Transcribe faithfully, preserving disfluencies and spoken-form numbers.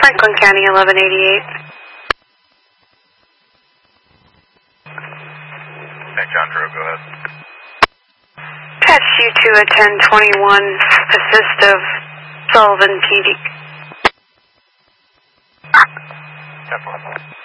Franklin County, eleven eighty-eight. Hey, John Drew, go ahead. Patch you to a ten twenty-one, assist of Sullivan P D. ten four.